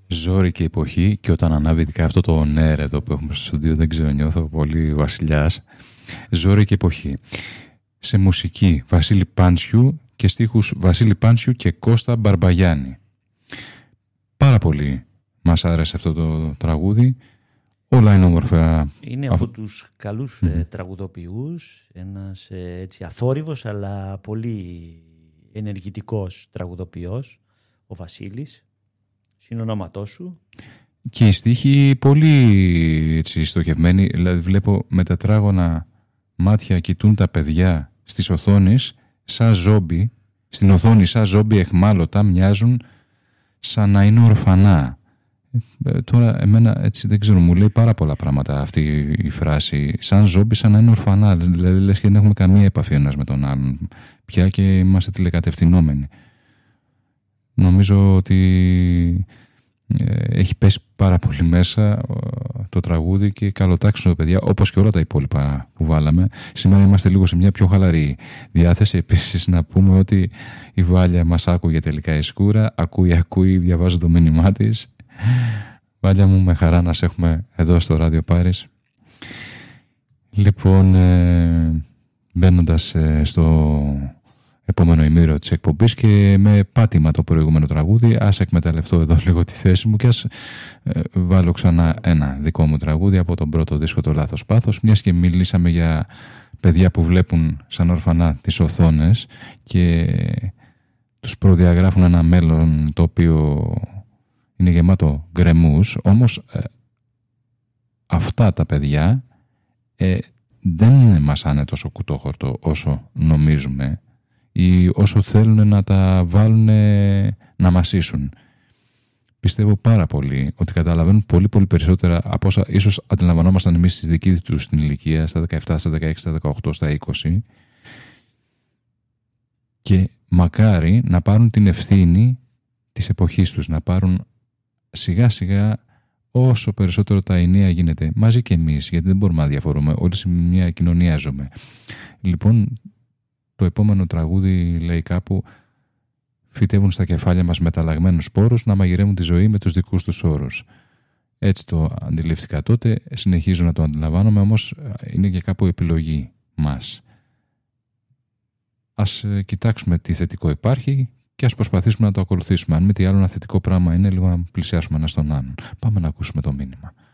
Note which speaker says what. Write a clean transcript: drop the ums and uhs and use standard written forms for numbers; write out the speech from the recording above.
Speaker 1: Ζόρι και εποχή, και όταν ανάβει ειδικά αυτό το νερ εδώ που έχουμε στο στούντιο, δεν ξέρω, νιώθω πολύ βασιλιάς. Ζόρι και εποχή. Σε μουσική Βασίλη Πάντσιου και στίχους Βασίλη Πάντσιου και Κώστα Μπαρμπαγιάννη. Πάρα πολύ μας άρεσε αυτό το τραγούδι. Όλα είναι όμορφα.
Speaker 2: Είναι από τους καλούς τραγουδοποιούς, ένας έτσι αθόρυβος αλλά πολύ ενεργητικός τραγουδοποιός, ο Βασίλης, συνονόματός σου.
Speaker 1: Και οι στίχοι πολύ έτσι στοχευμένοι, δηλαδή βλέπω με τετράγωνα μάτια κοιτούν τα παιδιά στις οθόνες σαν ζόμπι, στην οθόνη σαν ζόμπι εχμάλωτα, μοιάζουν σαν να είναι ορφανά. Τώρα εμένα έτσι δεν ξέρω, μου λέει πάρα πολλά πράγματα αυτή η φράση, σαν ζόμπι σαν να είναι ορφανά, δηλαδή λες και δεν έχουμε καμία επαφή ένας με τον άλλον πια και είμαστε τηλεκατευθυνόμενοι. Νομίζω ότι έχει πέσει πάρα πολύ μέσα το τραγούδι και καλοτάξουν τα παιδιά, όπως και όλα τα υπόλοιπα που βάλαμε. Σήμερα είμαστε λίγο σε μια πιο χαλαρή διάθεση. Επίσης να πούμε ότι η Βάλια μας άκουγε τελικά η Σκούρα, ακούει, διαβάζω το μήνυμά της. Βάλια μου, με χαρά να σε έχουμε εδώ στο Ράδιο Πάρις. Λοιπόν, μπαίνοντας στο επόμενο ημίρο της εκπομπής και με πάτημα το προηγούμενο τραγούδι, ας εκμεταλλευτώ εδώ λίγο τη θέση μου και ας βάλω ξανά ένα δικό μου τραγούδι από τον πρώτο δίσκο, το Λάθος Πάθος, μιας και μιλήσαμε για παιδιά που βλέπουν σαν ορφανά τις οθόνες και τους προδιαγράφουν ένα μέλλον το οποίο είναι γεμάτο γκρεμούς. Όμως αυτά τα παιδιά δεν μας άνε τόσο κουτόχορτο όσο νομίζουμε ή όσο θέλουν να τα βάλουν να μασίσουν. Πιστεύω πάρα πολύ ότι καταλαβαίνουν πολύ πολύ περισσότερα από όσα ίσως αντιλαμβανόμασταν εμείς στη δική τους την ηλικία, στα 17, στα 16, στα 18, στα 20, και μακάρι να πάρουν την ευθύνη της εποχής τους, να πάρουν σιγά σιγά όσο περισσότερο τα ενία γίνεται, μαζί και εμείς, γιατί δεν μπορούμε να διαφορούμε, όλοι σε μια κοινωνία ζούμε. Λοιπόν, το επόμενο τραγούδι λέει κάπου: φυτεύουν στα κεφάλια μας μεταλλαγμένους σπόρους να μαγειρεύουν τη ζωή με τους δικούς τους όρους. Έτσι το αντιλήφθηκα τότε, συνεχίζω να το αντιλαμβάνομαι, όμως είναι και κάπου επιλογή μας. Ας κοιτάξουμε τι θετικό υπάρχει και ας προσπαθήσουμε να το ακολουθήσουμε. Αν μη τι άλλο, ένα θετικό πράγμα είναι λίγο να πλησιάσουμε ένα στον άλλον. Πάμε να ακούσουμε το μήνυμα.